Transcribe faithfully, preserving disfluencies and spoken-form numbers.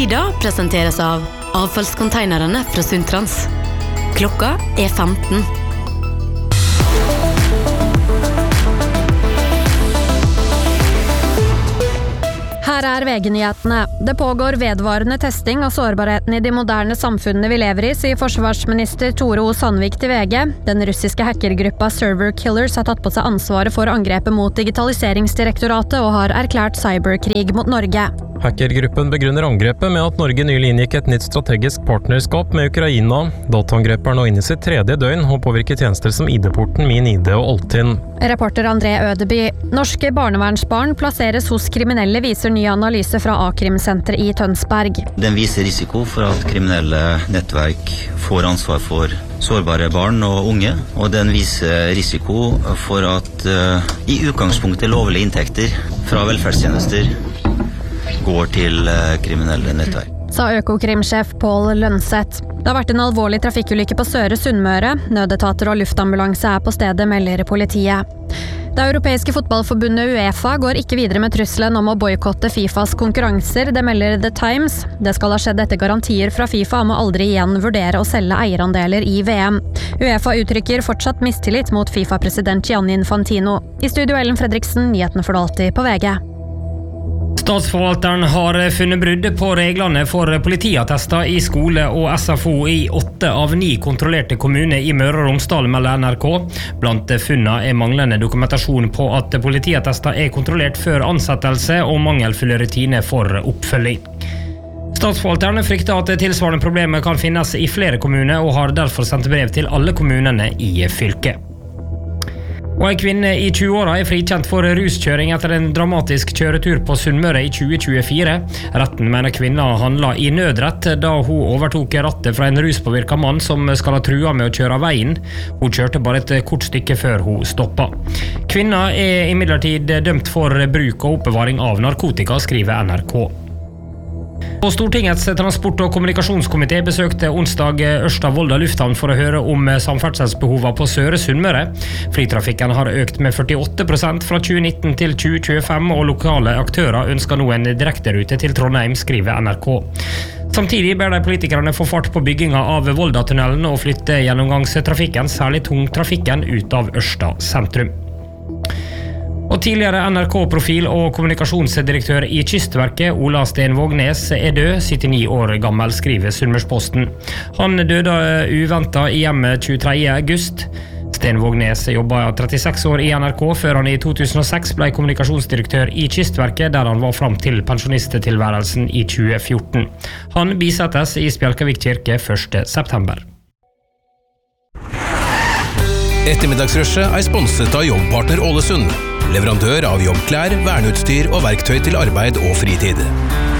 Tida presenteres av avfallskonteinerne fra Sundtrans. Klokka er femten. Her er V G-nyhetene. Det pågår vedvarende testing av sårbarheten i de moderne samfunnene vi lever i, sier forsvarsminister Tore O. Sandvik til V G. Den russiske hackergruppa Server Killers har tatt på seg ansvaret for angrepet mot Digitaliseringsdirektoratet og har erklært cyberkrig mot Norge. Hackergruppen begrunner angrepet med at Norge nylig inngikk et nytt strategisk partnerskap med Ukraina. Dataangrepet er nå inne i sitt tredje døgn og påvirker tjenester som I D-porten, Min I D og Altinn. Reporter André Ødeby. Norske barnevernsbarn plasseres hos kriminelle, viser ny analyse fra A-krimsenteret i Tønsberg. Den viser risiko for at kriminelle nettverk får ansvar for sårbare barn og unge, og den viser risiko for at uh, i utgangspunktet lovlige inntekter fra velferdstjenester går til uh, kriminelle nettverk. Sa Økokrimsjef Pål Lønseth. Det har vært en alvorlig trafikkulykke på Søre Sunnmøre. Nødetater og luftambulanse er på stedet, melder politiet. Det europeiske fotballforbundet UEFA går ikke videre med trusselen om å boykotte FIFAs konkurranser, det melder The Times. Det skal ha skjedd etter garantier fra FIFA om å aldri igjen vurdere å selge eierandeler i V M. UEFA uttrykker fortsatt mistillit mot FIFA-president Gianni Infantino. I studio Ellen Fredriksen, nyhetene for alltid på V G. Statsforvalteren har funnet brudd på reglene for politiattester i skole og S F O i åtte av ni kontrollerte kommuner i Møre og Romsdal, melder N R K. Blant funnene er manglende dokumentasjon på at politiattester er kontrollert før ansettelse og mangelfulle rutiner for oppfølging. Statsforvalteren frykter at tilsvarende problemer kan finnes i flere kommuner og har derfor sendt brev til alle kommunene i fylket. Og en kvinne i tjue-åra er frikjent for ruskjøring etter en dramatisk kjøretur på Sunnmøre i tjue tjuefire. Retten mener kvinna handlet i nødrett da hun overtok rattet fra en ruspåvirket mann som skal ha trua med å kjøre av veien. Hun kjørte bare et kort stykke før hun stoppet. Kvinna er imidlertid dømt for bruk og oppbevaring av narkotika, skriver N R K. Og Stortingets transport- og kommunikasjonskomité besøkte onsdag Ørsta-Volda lufthavn for å høre om samferdselsbehovene på Søre Sunnmøre. Flytrafikken har økt med førtiåtte prosent fra tjue nitten til tjue tjuefem, og lokale aktører ønsker nå en direkterute til Trondheim, skriver N R K. Samtidig ber de politikerne få fart på bygginga av Volda-tunnelen og flytte gjennomgangstrafikken, særlig tungtrafikken, ut av Ørsta sentrum. Og tidligere N R K-profil og kommunikasjonsdirektør i Kystverket, Ola Sten Vågnes, er død, syttini år gammel, skriver Sunnmørsposten. Han døde uventet i hjemmet tjuetredje august. Sten Vågnes jobbet trettiseks år i N R K, før han i to tusen og seks ble kommunikasjonsdirektør i Kystverket, der han var fram til pensjonisttilværelsen i tjue fjorten. Han bisettes i Spjelkavik kirke første september. Ettermiddagsrushet er sponset av Jobbpartner Ålesund. Leverandør av jobbklær, verneutstyr og verktøy til arbeid og fritid.